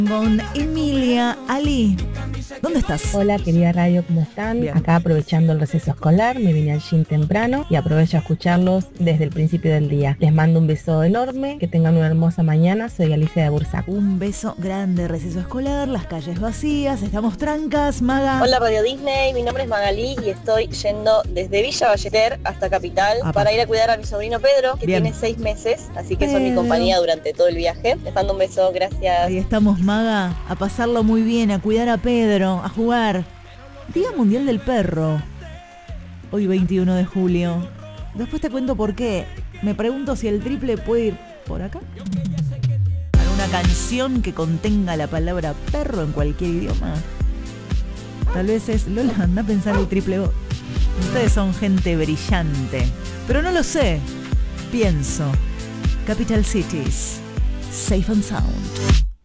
Con Emilia Ali. ¿Dónde estás? Hola querida radio, ¿cómo están? Bien. Acá aprovechando el receso escolar, me vine al gym temprano y aprovecho a escucharlos desde el principio del día. Les mando un beso enorme, que tengan una hermosa mañana, soy Alicia de Bursac. Un beso grande, receso escolar, las calles vacías, estamos trancas, Maga. Hola Radio Disney, mi nombre es Magalí y estoy yendo desde Villa Ballester hasta Capital para ir a cuidar a mi sobrino Pedro, que Bien. tiene 6 meses, así que son mi Pedro. compañía durante todo el viaje. Les mando un beso, gracias. Ahí estamos, Maga, a pasarlo muy bien, a cuidar a Pedro, a jugar. Día Mundial del Perro. Hoy 21 de julio. Después te cuento por qué. Me pregunto si el triple puede ir por acá. ¿Alguna canción que contenga la palabra perro en cualquier idioma? Tal vez es... Lola, anda a pensar el triple vos. Ustedes son gente brillante. Pero no lo sé. Pienso. Capital Cities. Safe and Sound.